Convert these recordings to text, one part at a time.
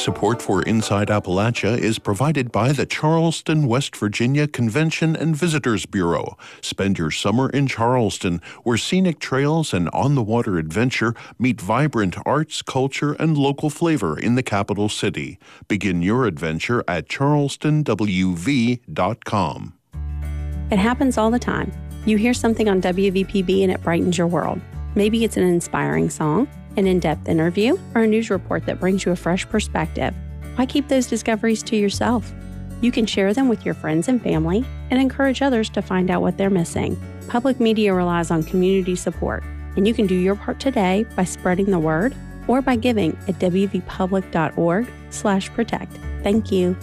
Support for Inside Appalachia is provided by the Charleston, West Virginia Convention and Visitors Bureau. Spend your summer in Charleston, where scenic trails and on-the-water adventure meet vibrant arts, culture, and local flavor in the capital city. Begin your adventure at charlestonwv.com. It happens all the time. You hear something on WVPB and it brightens your world. Maybe it's an inspiring song, an in-depth interview, or a news report that brings you a fresh perspective. Why keep those discoveries to yourself? You can share them with your friends and family and encourage others to find out what they're missing. Public media relies on community support, and you can do your part today by spreading the word or by giving at wvpublic.org/protect. Thank you.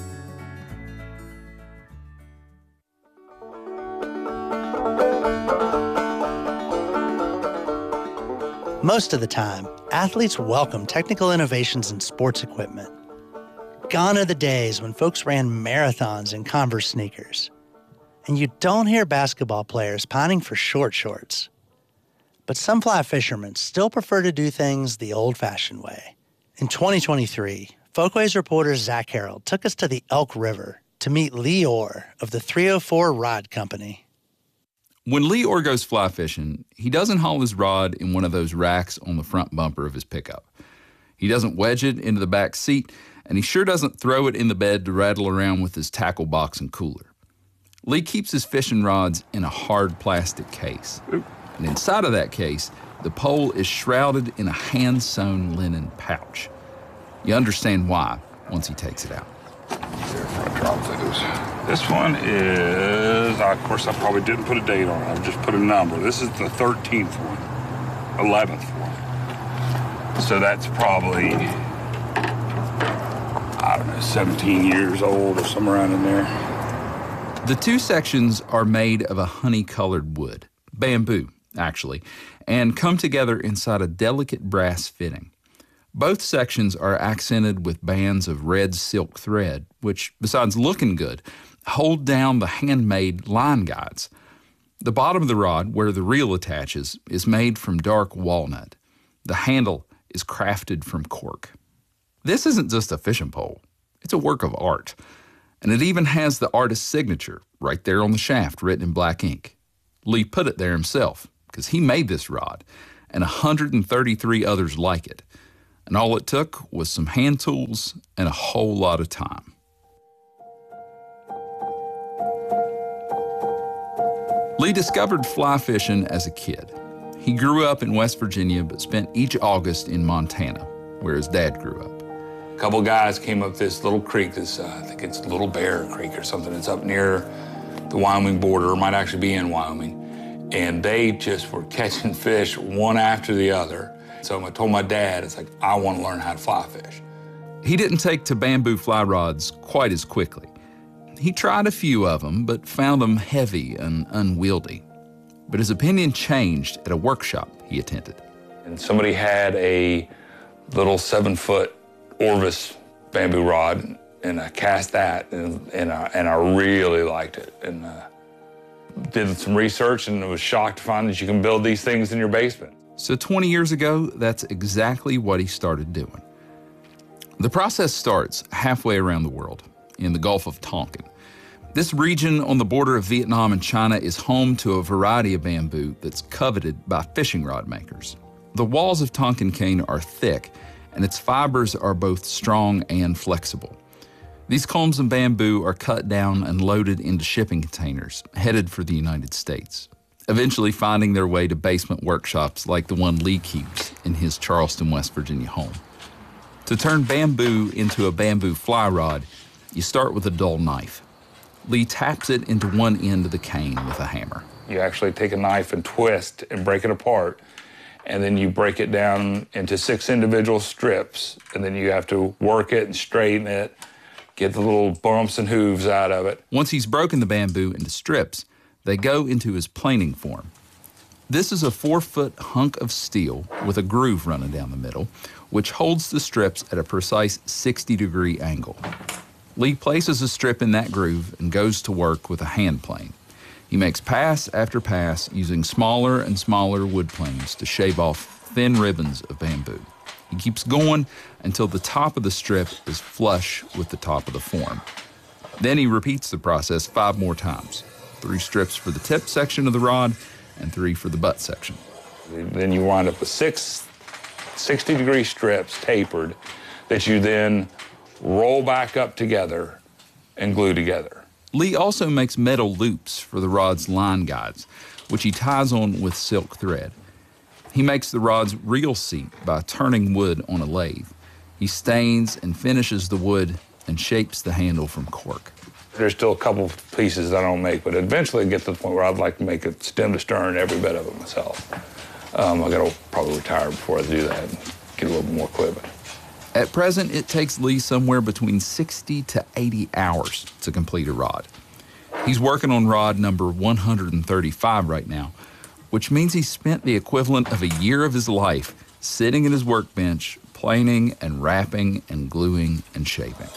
Most of the time, athletes welcome technical innovations in sports equipment. Gone are the days when folks ran marathons in Converse sneakers. And you don't hear basketball players pining for short shorts. But some fly fishermen still prefer to do things the old-fashioned way. In 2023, Folkways reporter Zach Harold took us to the Elk River to meet Lee Orr of the 304 Rod Company. When Lee Orr goes fly fishing, he doesn't haul his rod in one of those racks on the front bumper of his pickup. He doesn't wedge it into the back seat, and he sure doesn't throw it in the bed to rattle around with his tackle box and cooler. Lee keeps his fishing rods in a hard plastic case. And inside of that case, the pole is shrouded in a hand-sewn linen pouch. You understand why once he takes it out. This one is, of course, I probably didn't put a date on it. I've just put a number. This is the 13th one, 11th one. So that's probably, I don't know, 17 years old or somewhere around in there. The two sections are made of a honey-colored wood, bamboo, actually, and come together inside a delicate brass fitting. Both sections are accented with bands of red silk thread, which, besides looking good, hold down the handmade line guides. The bottom of the rod, where the reel attaches, is made from dark walnut. The handle is crafted from cork. This isn't just a fishing pole. It's a work of art. And it even has the artist's signature right there on the shaft, written in black ink. Lee put it there himself, because he made this rod, and 133 others like it. And all it took was some hand tools and a whole lot of time. Lee discovered fly fishing as a kid. He grew up in West Virginia, but spent each August in Montana, where his dad grew up. A couple guys came up this little creek, I think it's Little Bear Creek or something. It's up near the Wyoming border, or might actually be in Wyoming. And they just were catching fish one after the other. So I told my dad, it's like, I want to learn how to fly fish. He didn't take to bamboo fly rods quite as quickly. He tried a few of them, but found them heavy and unwieldy. But his opinion changed at a workshop he attended. And somebody had a little 7-foot Orvis bamboo rod, and I cast that, and I really liked it. And did some research and was shocked to find that you can build these things in your basement. So 20 years ago, that's exactly what he started doing. The process starts halfway around the world, in the Gulf of Tonkin. This region on the border of Vietnam and China is home to a variety of bamboo that's coveted by fishing rod makers. The walls of Tonkin cane are thick, and its fibers are both strong and flexible. These combs of bamboo are cut down and loaded into shipping containers, headed for the United States, eventually finding their way to basement workshops like the one Lee keeps in his Charleston, West Virginia home. To turn bamboo into a bamboo fly rod, you start with a dull knife. Lee taps it into one end of the cane with a hammer. You actually take a knife and twist and break it apart, and then you break it down into 6 individual strips, and then you have to work it and straighten it, get the little bumps and hooves out of it. Once he's broken the bamboo into strips, they go into his planing form. This is a 4-foot hunk of steel with a groove running down the middle, which holds the strips at a precise 60-degree angle. Lee places a strip in that groove and goes to work with a hand plane. He makes pass after pass using smaller and smaller wood planes to shave off thin ribbons of bamboo. He keeps going until the top of the strip is flush with the top of the form. Then he repeats the process 5 more times. 3 strips for the tip section of the rod and 3 for the butt section. Then you wind up with 6 60-degree strips tapered that you then roll back up together and glue together. Lee also makes metal loops for the rod's line guides, which he ties on with silk thread. He makes the rod's reel seat by turning wood on a lathe. He stains and finishes the wood and shapes the handle from cork. There's still a couple of pieces that I don't make, but eventually I get to the point where I'd like to make it stem to stern, every bit of it myself. I gotta probably retire before I do that and get a little bit more equipment. At present, it takes Lee somewhere between 60 to 80 hours to complete a rod. He's working on rod number 135 right now, which means he spent the equivalent of a year of his life sitting at his workbench, planing and wrapping and gluing and shaping.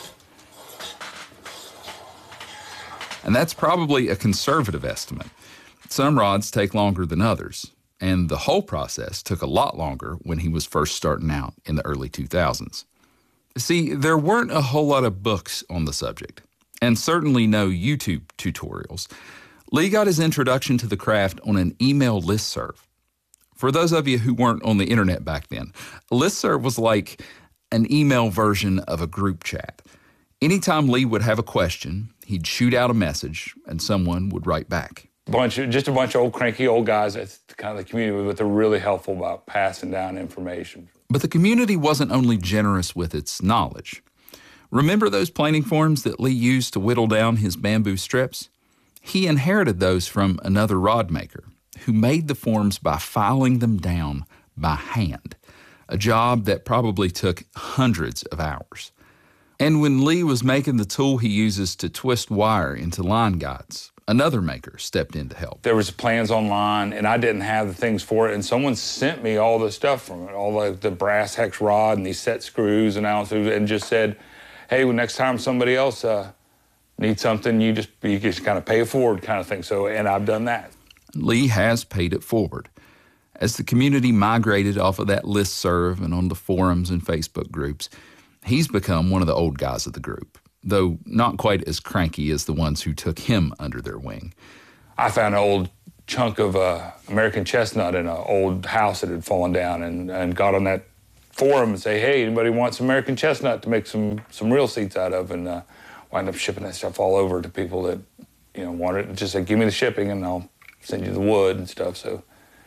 And that's probably a conservative estimate. Some rods take longer than others, and the whole process took a lot longer when he was first starting out in the early 2000s. See, there weren't a whole lot of books on the subject, and certainly no YouTube tutorials. Lee got his introduction to the craft on an email listserv. For those of you who weren't on the internet back then, a listserv was like an email version of a group chat. Anytime Lee would have a question, he'd shoot out a message and someone would write back. Just a bunch of old cranky old guys. That's kind of the community, but they're really helpful about passing down information. But the community wasn't only generous with its knowledge. Remember those planing forms that Lee used to whittle down his bamboo strips? He inherited those from another rod maker who made the forms by filing them down by hand, a job that probably took hundreds of hours. And when Lee was making the tool he uses to twist wire into line guides, another maker stepped in to help. There was plans online, and I didn't have the things for it, and someone sent me all the stuff from it, all the brass hex rod and these set screws and ounces, and just said, hey, well, next time somebody else needs something, you just kind of pay it forward kind of thing. So, and I've done that. Lee has paid it forward. As the community migrated off of that listserv and on the forums and Facebook groups, he's become one of the old guys of the group, though not quite as cranky as the ones who took him under their wing. I found an old chunk of American chestnut in an old house that had fallen down, and got on that forum and say, hey, anybody wants American chestnut to make some reel seats out of? And wind up shipping that stuff all over to people that, wanted it. Just say, give me the shipping and I'll send you the wood and stuff. So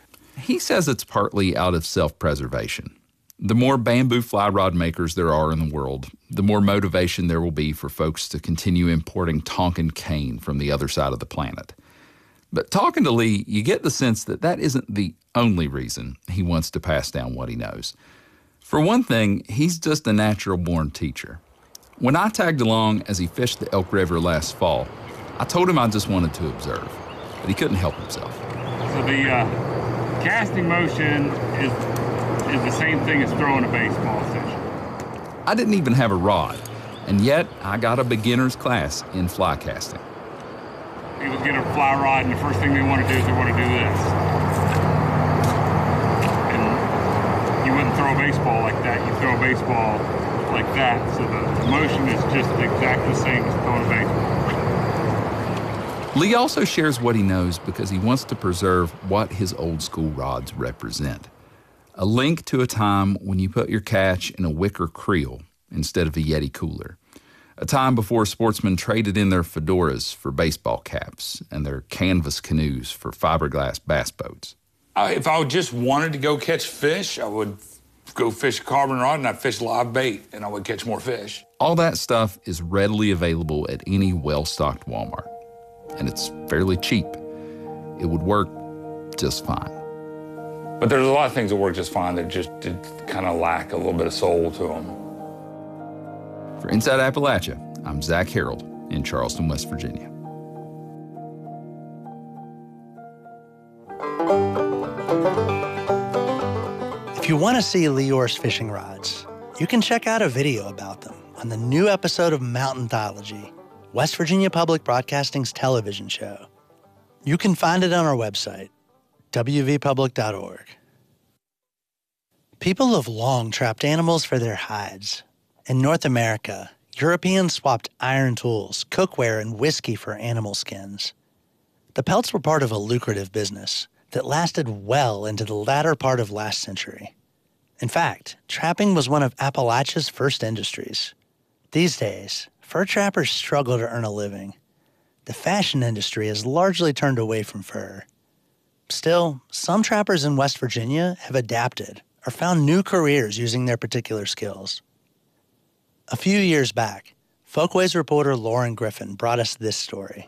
he says it's partly out of self-preservation. The more bamboo fly rod makers there are in the world, the more motivation there will be for folks to continue importing Tonkin cane from the other side of the planet. But talking to Lee, you get the sense that that isn't the only reason he wants to pass down what he knows. For one thing, he's just a natural-born teacher. When I tagged along as he fished the Elk River last fall, I told him I just wanted to observe, but he couldn't help himself. So the casting motion is the same thing as throwing a baseball, essentially. I didn't even have a rod, and yet I got a beginner's class in fly casting. People get a fly rod, and the first thing they want to do is they want to do this. And you wouldn't throw a baseball like that. You throw a baseball like that, so the motion is just exactly the same as throwing a baseball. Lee also shares what he knows because he wants to preserve what his old school rods represent. A link to a time when you put your catch in a wicker creel instead of a Yeti cooler. A time before sportsmen traded in their fedoras for baseball caps and their canvas canoes for fiberglass bass boats. If I just wanted to go catch fish, I would go fish a carbon rod and I'd fish live bait and I would catch more fish. All that stuff is readily available at any well-stocked Walmart. And it's fairly cheap. It would work just fine. But there's a lot of things that work just fine that just kind of lack a little bit of soul to them. For Inside Appalachia, I'm Zach Harold in Charleston, West Virginia. If you want to see Lee Orr's fishing rods, you can check out a video about them on the new episode of Mountainthology, West Virginia Public Broadcasting's television show. You can find it on our website, wvpublic.org. People have long trapped animals for their hides. In North America, Europeans swapped iron tools, cookware, and whiskey for animal skins. The pelts were part of a lucrative business that lasted well into the latter part of last century. In fact, trapping was one of Appalachia's first industries. These days, fur trappers struggle to earn a living. The fashion industry has largely turned away from fur. Still, some trappers in West Virginia have adapted or found new careers using their particular skills. A few years back, Folkways reporter Lauren Griffin brought us this story.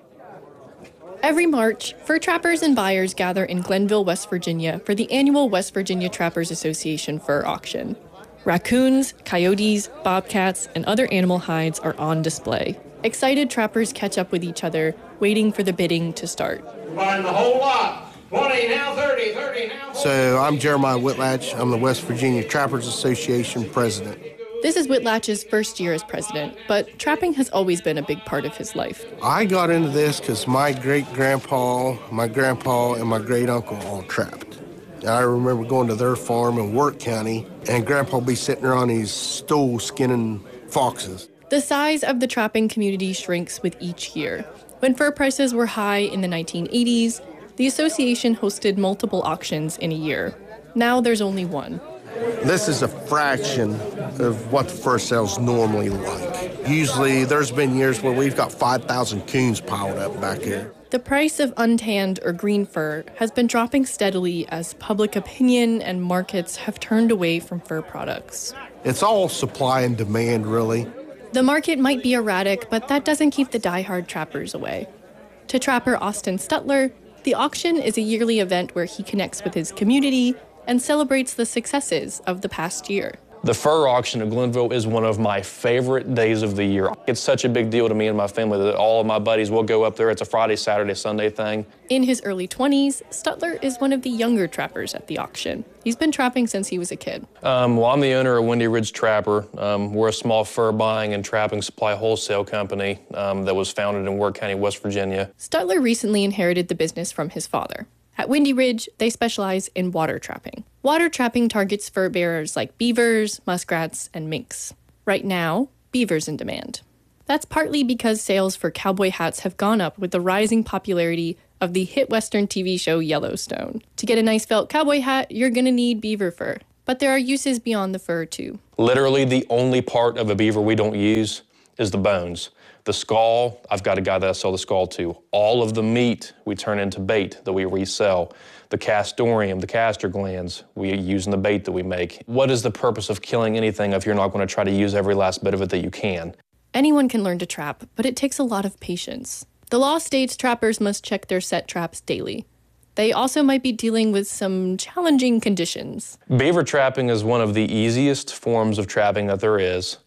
Every March, fur trappers and buyers gather in Glenville, West Virginia for the annual West Virginia Trappers Association fur auction. Raccoons, coyotes, bobcats, and other animal hides are on display. Excited trappers catch up with each other, waiting for the bidding to start. We're buying the whole lot. 20 now, 30, 30 now. So I'm Jeremiah Whitlatch. I'm the West Virginia Trappers Association president. This is Whitlatch's first year as president, but trapping has always been a big part of his life. I got into this because my great-grandpa, my grandpa, and my great-uncle all trapped. I remember going to their farm in Wirt County, and Grandpa would be sitting there on his stool skinning foxes. The size of the trapping community shrinks with each year. When fur prices were high in the 1980s, the association hosted multiple auctions in a year. Now there's only one. This is a fraction of what the fur sales normally like. Usually there's been years where we've got 5,000 coons piled up back here. The price of untanned or green fur has been dropping steadily as public opinion and markets have turned away from fur products. It's all supply and demand, really. The market might be erratic, but that doesn't keep the diehard trappers away. To trapper Austin Stutler, the auction is a yearly event where he connects with his community and celebrates the successes of the past year. The fur auction at Glenville is one of my favorite days of the year. It's such a big deal to me and my family that all of my buddies will go up there. It's a Friday, Saturday, Sunday thing. In his early 20s, Stutler is one of the younger trappers at the auction. He's been trapping since he was a kid. Well, I'm the owner of Windy Ridge Trapper. We're a small fur buying and trapping supply wholesale company that was founded in Wirt County, West Virginia. Stutler recently inherited the business from his father. At Windy Ridge, they specialize in water trapping. Water trapping targets fur bearers like beavers, muskrats, and minks. Right now, beaver's in demand. That's partly because sales for cowboy hats have gone up with the rising popularity of the hit Western TV show Yellowstone. To get a nice felt cowboy hat, you're gonna need beaver fur. But there are uses beyond the fur, too. Literally the only part of a beaver we don't use is the bones. The skull, I've got a guy that I sell the skull to. All of the meat we turn into bait that we resell. The castoreum, the castor glands, we use in the bait that we make. What is the purpose of killing anything if you're not going to try to use every last bit of it that you can? Anyone can learn to trap, but it takes a lot of patience. The law states trappers must check their set traps daily. They also might be dealing with some challenging conditions. Beaver trapping is one of the easiest forms of trapping that there is.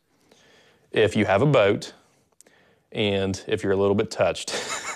If you have a boat, and if you're a little bit touched.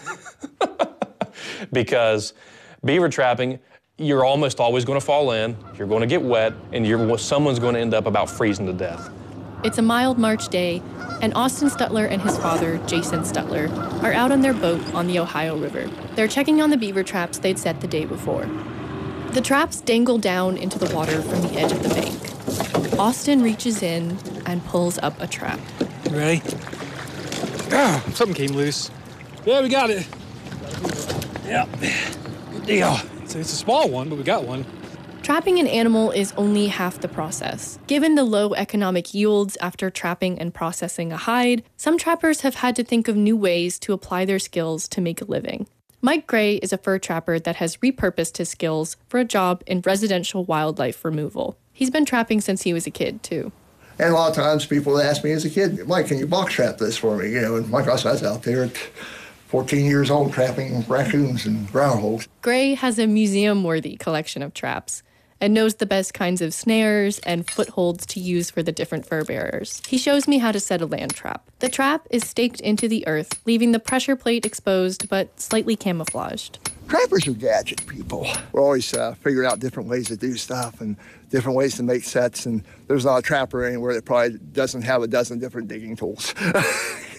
Because beaver trapping, you're almost always going to fall in, you're going to get wet, and someone's going to end up about freezing to death. It's a mild March day, and Austin Stutler and his father, Jason Stutler, are out on their boat on the Ohio River. They're checking on the beaver traps they'd set the day before. The traps dangle down into the water from the edge of the bank. Austin reaches in and pulls up a trap. You ready? Oh, something came loose. Yeah, we got it. Yep. Good deal. It's a small one, but we got one. Trapping an animal is only half the process. Given the low economic yields after trapping and processing a hide, some trappers have had to think of new ways to apply their skills to make a living. Mike Gray is a fur trapper that has repurposed his skills for a job in residential wildlife removal. He's been trapping since he was a kid, too. And a lot of times people ask me as a kid, Mike, can you box trap this for me? And my gosh, I was out there at 14 years old trapping raccoons and groundhogs. Gray has a museum-worthy collection of traps and knows the best kinds of snares and footholds to use for the different fur bearers. He shows me how to set a land trap. The trap is staked into the earth, leaving the pressure plate exposed but slightly camouflaged. Trappers are gadget people. We're always figuring out different ways to do stuff and different ways to make sets, and there's not a trapper anywhere that probably doesn't have a dozen different digging tools.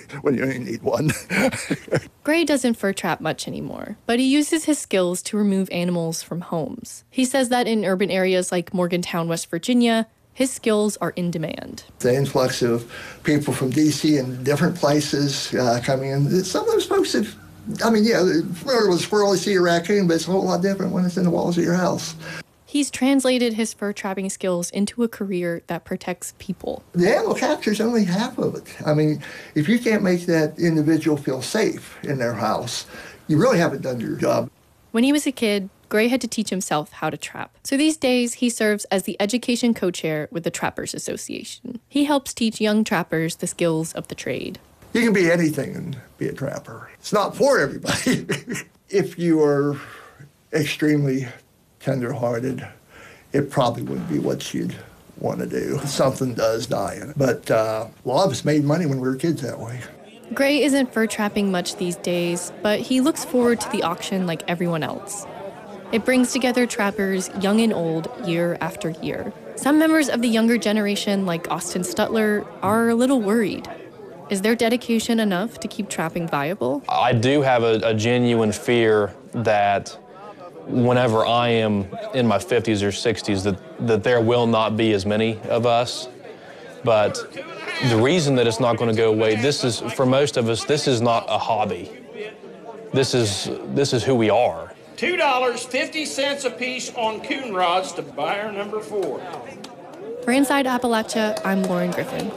when you need one. Gray doesn't fur trap much anymore, but he uses his skills to remove animals from homes. He says that in urban areas like Morgantown, West Virginia, his skills are in demand. The influx of people from D.C. and different places coming in, some of those folks have, familiar with a squirrel, you see a raccoon, but it's a whole lot different when it's in the walls of your house. He's translated his fur trapping skills into a career that protects people. The animal capture is only half of it. If you can't make that individual feel safe in their house, you really haven't done your job. When he was a kid, Gray had to teach himself how to trap. So these days, he serves as the education co-chair with the Trappers Association. He helps teach young trappers the skills of the trade. You can be anything and be a trapper. It's not for everybody. If you are extremely tender-hearted, it probably wouldn't be what you'd want to do. Something does die in it. But a lot of us made money when we were kids that way. Gray isn't fur trapping much these days, but he looks forward to the auction like everyone else. It brings together trappers, young and old, year after year. Some members of the younger generation, like Austin Stutler, are a little worried. Is their dedication enough to keep trapping viable? I do have a genuine fear that whenever I am in my 50s or 60s, that there will not be as many of us. But the reason that it's not going to go away, for most of us, this is not a hobby. This is who we are. $2.50 a piece on coon rods to buyer number 4. For Inside Appalachia, I'm Lauren Griffin.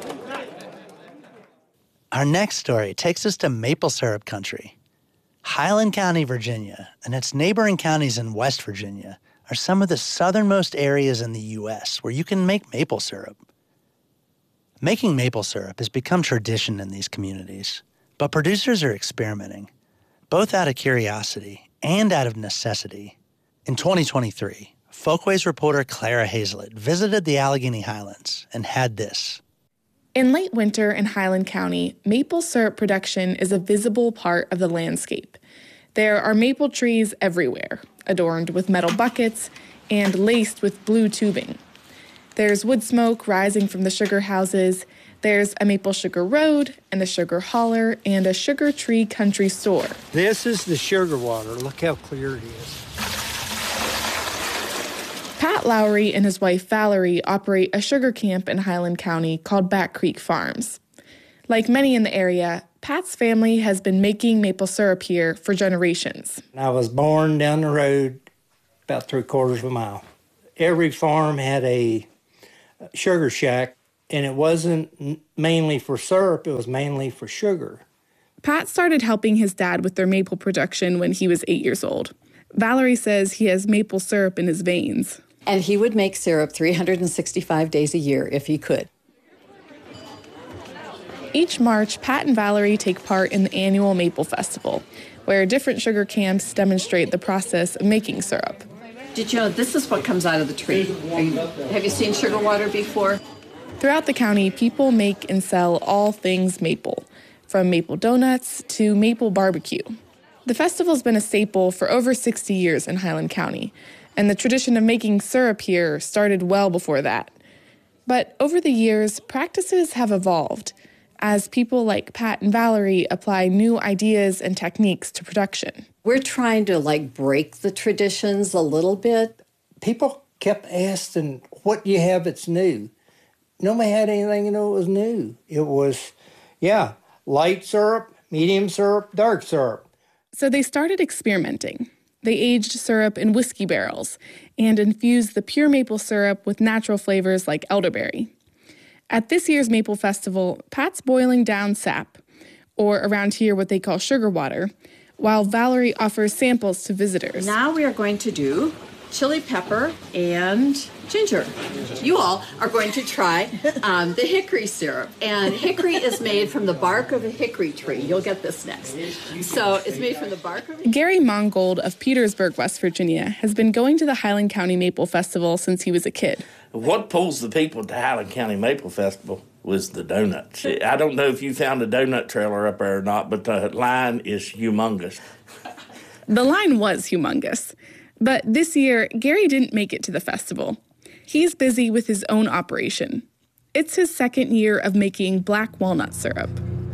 Our next story takes us to maple syrup country. Highland County, Virginia, and its neighboring counties in West Virginia are some of the southernmost areas in the U.S. where you can make maple syrup. Making maple syrup has become tradition in these communities, but producers are experimenting, both out of curiosity and out of necessity. In 2023, Folkways reporter Clara Hazlett visited the Allegheny Highlands and had this. In late winter in Highland County, maple syrup production is a visible part of the landscape. There are maple trees everywhere, adorned with metal buckets and laced with blue tubing. There's wood smoke rising from the sugar houses. There's a maple sugar road and a sugar hauler and a sugar tree country store. This is the sugar water. Look how clear it is. Pat Lowry and his wife Valerie operate a sugar camp in Highland County called Back Creek Farms. Like many in the area, Pat's family has been making maple syrup here for generations. I was born down the road about 3/4 of a mile. Every farm had a sugar shack, and it wasn't mainly for syrup, it was mainly for sugar. Pat started helping his dad with their maple production when he was 8 years old. Valerie says he has maple syrup in his veins. And he would make syrup 365 days a year if he could. Each March, Pat and Valerie take part in the annual Maple Festival, where different sugar camps demonstrate the process of making syrup. Did you know this is what comes out of the tree? Have you seen sugar water before? Throughout the county, people make and sell all things maple, from maple donuts to maple barbecue. The festival's been a staple for over 60 years in Highland County, and the tradition of making syrup here started well before that. But over the years, practices have evolved as people like Pat and Valerie apply new ideas and techniques to production. We're trying to break the traditions a little bit. People kept asking, what do you have that's new? Nobody had anything it was new. It was, light syrup, medium syrup, dark syrup. So they started experimenting. They aged syrup in whiskey barrels and infused the pure maple syrup with natural flavors like elderberry. At this year's Maple Festival, Pat's boiling down sap, or around here what they call sugar water, while Valerie offers samples to visitors. Now we are going to do chili pepper and ginger. You all are going to try the hickory syrup. And hickory is made from the bark of a hickory tree. You'll get this next. So it's made from the bark of a... Gary Mongold of Petersburg, West Virginia, has been going to the Highland County Maple Festival since he was a kid. What pulls the people at the Highland County Maple Festival was the donuts. I don't know if you found a donut trailer up there or not, but the line is humongous. The line was humongous. But this year, Gary didn't make it to the festival. He's busy with his own operation. It's his second year of making black walnut syrup.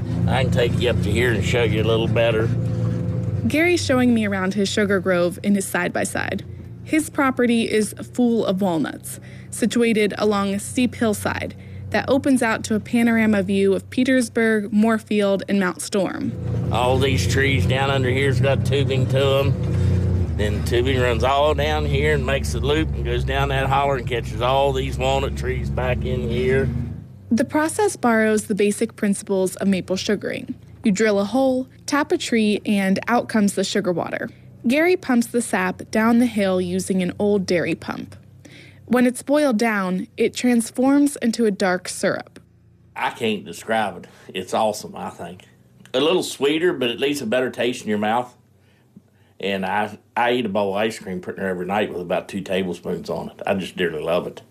I can take you up to here and show you a little better. Gary's showing me around his sugar grove in his side-by-side. His property is full of walnuts, situated along a steep hillside that opens out to a panorama view of Petersburg, Moorfield, and Mount Storm. All these trees down under here's got tubing to them. Then tubing runs all down here and makes a loop and goes down that holler and catches all these walnut trees back in here. The process borrows the basic principles of maple sugaring. You drill a hole, tap a tree, and out comes the sugar water. Gary pumps the sap down the hill using an old dairy pump. When it's boiled down, it transforms into a dark syrup. I can't describe it. It's awesome, I think. A little sweeter, but at least a better taste in your mouth. And I eat a bowl of ice cream pretty near every night with about 2 tablespoons on it. I just dearly love it.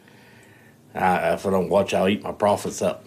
If I don't watch, I'll eat my profits up.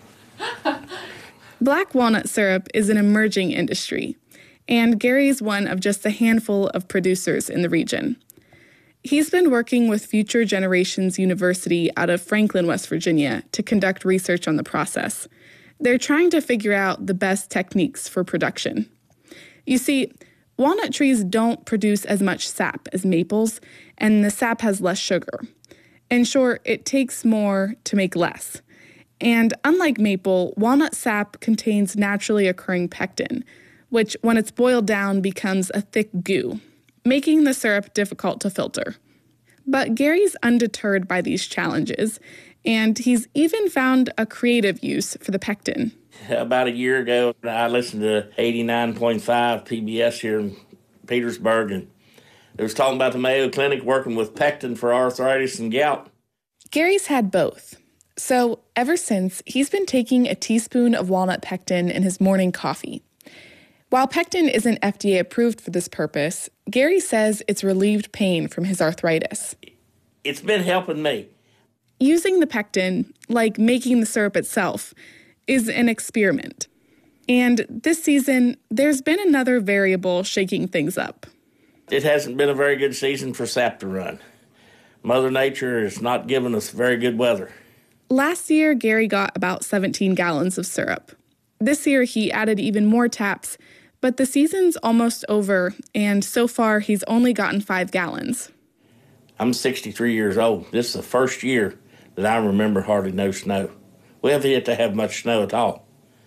Black walnut syrup is an emerging industry, and Gary's one of just a handful of producers in the region. He's been working with Future Generations University out of Franklin, West Virginia, to conduct research on the process. They're trying to figure out the best techniques for production. You see, walnut trees don't produce as much sap as maples, and the sap has less sugar. In short, it takes more to make less. And unlike maple, walnut sap contains naturally occurring pectin, which, when it's boiled down, becomes a thick goo, making the syrup difficult to filter. But Gary's undeterred by these challenges, and he's even found a creative use for the pectin. About a year ago, I listened to 89.5 PBS here in Petersburg, and they was talking about the Mayo Clinic working with pectin for arthritis and gout. Gary's had both. So ever since, he's been taking a teaspoon of walnut pectin in his morning coffee. While pectin isn't FDA approved for this purpose, Gary says it's relieved pain from his arthritis. It's been helping me. Using the pectin, like making the syrup itself, is an experiment. And this season, there's been another variable shaking things up. It hasn't been a very good season for sap to run. Mother Nature has not given us very good weather. Last year, Gary got about 17 gallons of syrup. This year, he added even more taps, but the season's almost over, and so far, he's only gotten 5 gallons. I'm 63 years old. This is the first year that I remember hardly no snow. We haven't yet to have much snow at all.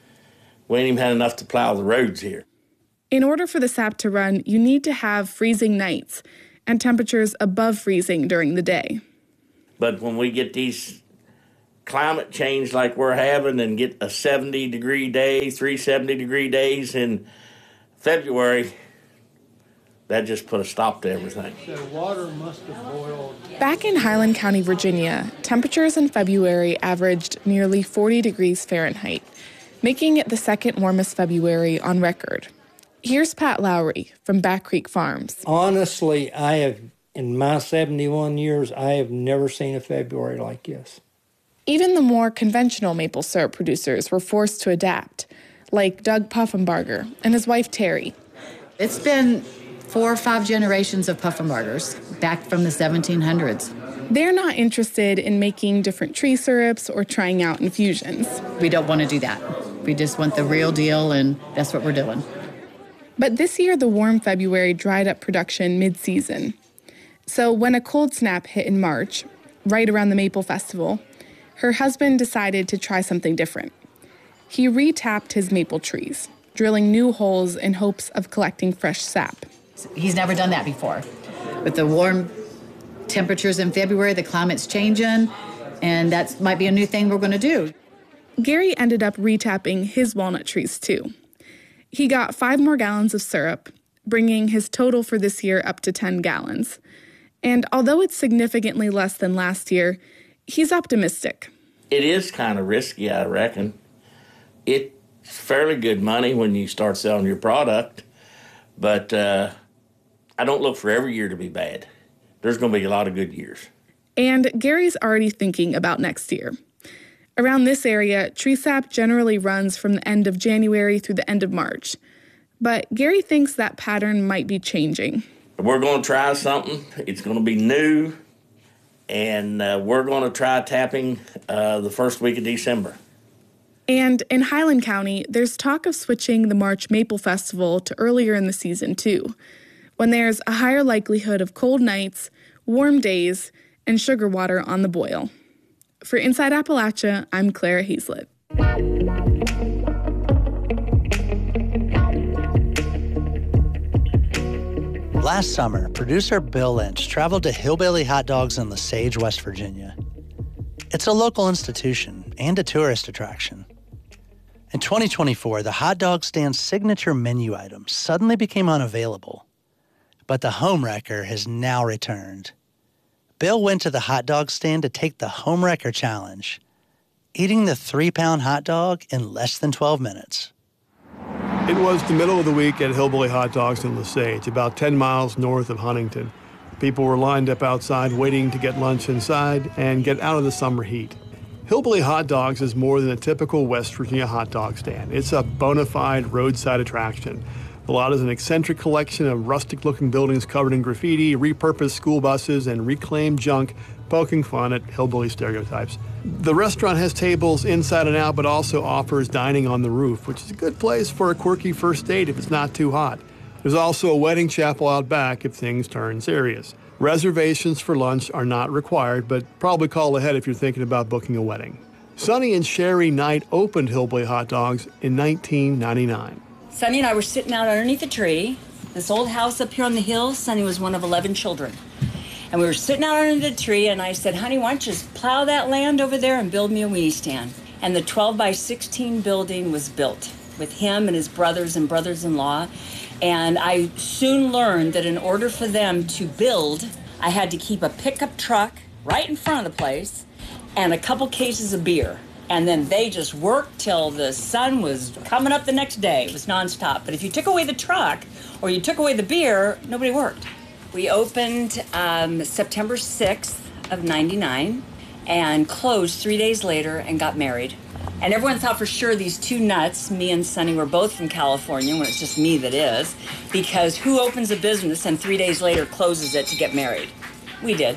We ain't even had enough to plow the roads here. In order for the sap to run, you need to have freezing nights and temperatures above freezing during the day. But when we get these climate change like we're having and get a 70-degree day, 3 70-degree days in February, that just put a stop to everything. The water must have boiled. Back in Highland County, Virginia, temperatures in February averaged nearly 40 degrees Fahrenheit, making it the second warmest February on record. Here's Pat Lowry from Back Creek Farms. Honestly, in my 71 years, I have never seen a February like this. Even the more conventional maple syrup producers were forced to adapt, like Doug Puffenbarger and his wife Terry. It's been 4 or 5 generations of Puffenbargers back from the 1700s. They're not interested in making different tree syrups or trying out infusions. We don't want to do that. We just want the real deal, and that's what we're doing. But this year, the warm February dried up production mid-season. So when a cold snap hit in March, right around the Maple Festival, her husband decided to try something different. He re-tapped his maple trees, drilling new holes in hopes of collecting fresh sap. He's never done that before. With the warm temperatures in February, the climate's changing, and that might be a new thing we're going to do. Gary ended up re-tapping his walnut trees, too. He got 5 more gallons of syrup, bringing his total for this year up to 10 gallons. And although it's significantly less than last year, he's optimistic. It is kind of risky, I reckon. It's fairly good money when you start selling your product, but I don't look for every year to be bad. There's going to be a lot of good years. And Gary's already thinking about next year. Around this area, tree sap generally runs from the end of January through the end of March. But Gary thinks that pattern might be changing. We're going to try something. It's going to be new, and we're going to try tapping the first week of December. And in Highland County, there's talk of switching the March Maple Festival to earlier in the season, too, when there's a higher likelihood of cold nights, warm days, and sugar water on the boil. For Inside Appalachia, I'm Clara Hazlett. Last summer, producer Bill Lynch traveled to Hillbilly Hot Dogs in Lesage, West Virginia. It's a local institution and a tourist attraction. In 2024, the hot dog stand's signature menu items suddenly became unavailable. But the home wrecker has now returned. Bill went to the hot dog stand to take the home wrecker challenge, eating the 3-pound hot dog in less than 12 minutes. It was the middle of the week at Hillbilly Hot Dogs in Lesage, about 10 miles north of Huntington. People were lined up outside waiting to get lunch inside and get out of the summer heat. Hillbilly Hot Dogs is more than a typical West Virginia hot dog stand. It's a bona fide roadside attraction. The lot is an eccentric collection of rustic-looking buildings covered in graffiti, repurposed school buses, and reclaimed junk, poking fun at hillbilly stereotypes. The restaurant has tables inside and out, but also offers dining on the roof, which is a good place for a quirky first date if it's not too hot. There's also a wedding chapel out back if things turn serious. Reservations for lunch are not required, but probably call ahead if you're thinking about booking a wedding. Sonny and Sherry Knight opened Hillbilly Hot Dogs in 1999. Sonny and I were sitting out underneath a tree. This old house up here on the hill, Sonny was one of 11 children. And we were sitting out under the tree, and I said, honey, why don't you just plow that land over there and build me a weenie stand? And the 12 by 16 building was built with him and his brothers and brothers-in-law. And I soon learned that in order for them to build, I had to keep a pickup truck right in front of the place and a couple cases of beer. And then they just worked till the sun was coming up the next day. It was nonstop. But if you took away the truck or you took away the beer, nobody worked. We opened September 6th of 99 and closed 3 days later and got married. And everyone thought for sure these two nuts, me and Sonny, were both from California, when it's just me that is, because who opens a business and 3 days later closes it to get married? We did.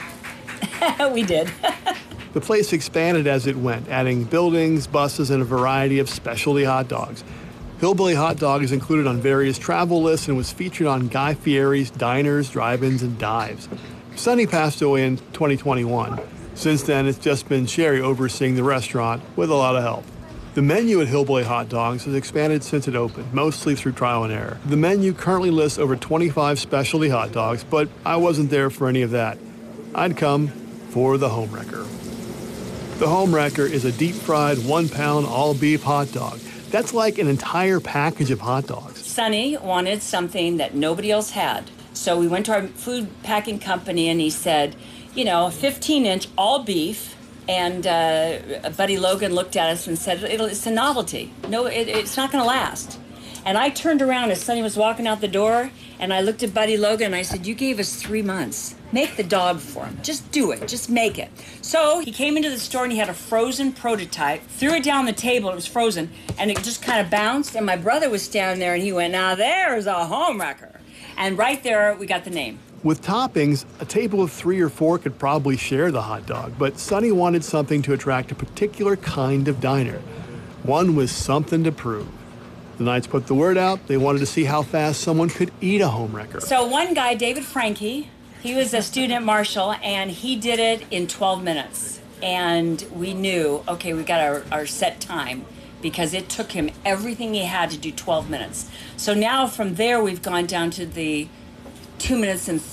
We did. The place expanded as it went, adding buildings, buses, and a variety of specialty hot dogs. Hillbilly Hot Dog is included on various travel lists and was featured on Guy Fieri's diners, drive-ins, and dives. Sonny passed away in 2021. Since then, it's just been Sherry overseeing the restaurant with a lot of help. The menu at Hillbilly Hot Dogs has expanded since it opened, mostly through trial and error. The menu currently lists over 25 specialty hot dogs, but I wasn't there for any of that. I'd come for the home wrecker. The home wrecker is a deep-fried 1-pound all-beef hot dog. That's like an entire package of hot dogs. Sonny wanted something that nobody else had. So we went to our food packing company and he said, you know, 15-inch all beef. And Buddy Logan looked at us and said, it's a novelty. No, it's not going to last. And I turned around as Sonny was walking out the door, and I looked at Buddy Logan and I said, you gave us 3 months. Make the dog for him. Just do it. Just make it. So he came into the store and he had a frozen prototype, threw it down the table, it was frozen, and it just kind of bounced. And my brother was standing there and he went, now there's a home wrecker. And right there, we got the name. With toppings, a table of 3 or 4 could probably share the hot dog, but Sonny wanted something to attract a particular kind of diner. One with something to prove. The Knights put the word out. They wanted to see how fast someone could eat a home wrecker. So one guy, David Franke, he was a student at Marshall, and he did it in 12 minutes. And we knew, okay, we got our set time, because it took him everything he had to do 12 minutes. So now from there, we've gone down to the 2 minutes and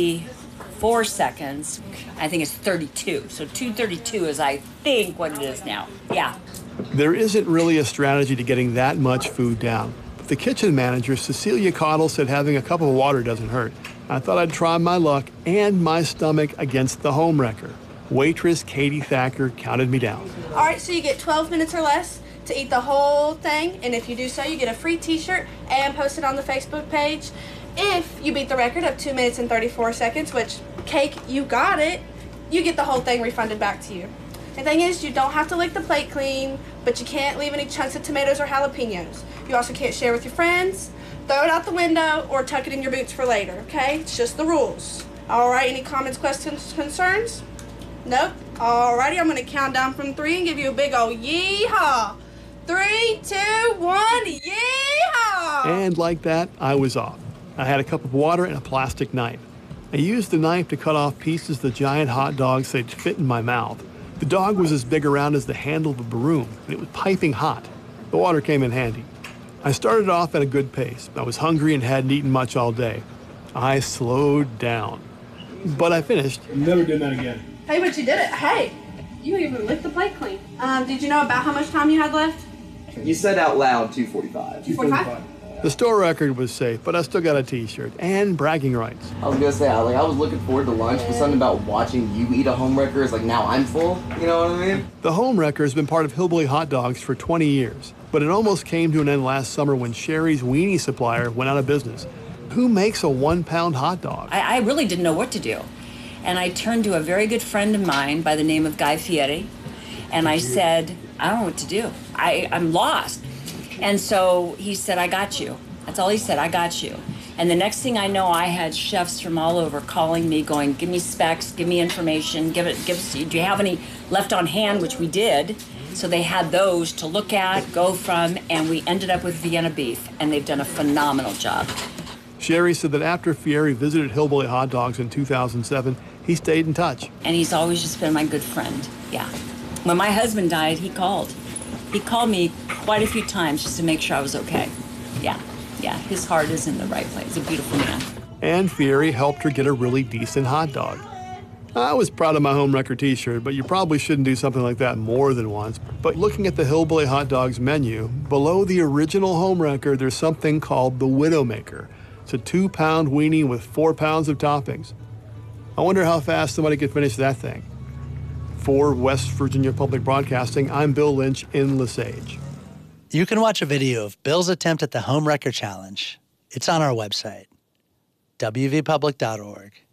34 seconds. I think it's 32. So 2:32 is, I think, what it is now. Yeah. There isn't really a strategy to getting that much food down. But the kitchen manager, Cecilia Cottle, said having a cup of water doesn't hurt. I thought I'd try my luck and my stomach against the home wrecker. Waitress Katie Thacker counted me down. All right, so you get 12 minutes or less to eat the whole thing. And if you do so, you get a free t-shirt and post it on the Facebook page. If you beat the record of 2 minutes and 34 seconds, which, cake, you got it, you get the whole thing refunded back to you. The thing is, you don't have to lick the plate clean, but you can't leave any chunks of tomatoes or jalapenos. You also can't share with your friends, throw it out the window, or tuck it in your boots for later, okay? It's just the rules. All right, any comments, questions, concerns? Nope. All righty, I'm going to count down from 3 and give you a big old yee-haw. 3, And like that, I was off. I had a cup of water and a plastic knife. I used the knife to cut off pieces of the giant hot dogs so they'd fit in my mouth. The dog was as big around as the handle of a broom, and it was piping hot. The water came in handy. I started off at a good pace. I was hungry and hadn't eaten much all day. I slowed down. But I finished. Never doing that again. Hey, but you did it. Hey, you even licked the plate clean. Did you know about how much time you had left? You said out loud 2:45. 2:45? The store record was safe, but I still got a t-shirt and bragging rights. I was gonna say, I was looking forward to lunch, but something about watching you eat a home wrecker is like, now I'm full, you know what I mean? The home wrecker has been part of Hillbilly Hot Dogs for 20 years, but it almost came to an end last summer when Sherry's weenie supplier went out of business. Who makes a 1-pound hot dog? I really didn't know what to do. And I turned to a very good friend of mine by the name of Guy Fieri, and I said, I don't know what to do. I'm lost. And so he said, I got you. That's all he said, I got you. And the next thing I know, I had chefs from all over calling me, going, give me specs, give me information, give us, do you have any left on hand, which we did. So they had those to look at, go from, and we ended up with Vienna beef, and they've done a phenomenal job. Sherry said that after Fieri visited Hillbilly Hot Dogs in 2007, he stayed in touch. And he's always just been my good friend, yeah. When my husband died, he called. He called me quite a few times just to make sure I was okay. Yeah, his heart is in the right place. He's a beautiful man. And Fieri helped her get a really decent hot dog. I was proud of my home wrecker t-shirt, but you probably shouldn't do something like that more than once. But looking at the Hillbilly Hot Dogs menu, below the original home wrecker, there's something called the Widowmaker. It's a 2-pound weenie with 4 pounds of toppings. I wonder how fast somebody could finish that thing. For West Virginia Public Broadcasting, I'm Bill Lynch in Lesage. You can watch a video of Bill's attempt at the Home Wrecker Challenge. It's on our website, wvpublic.org.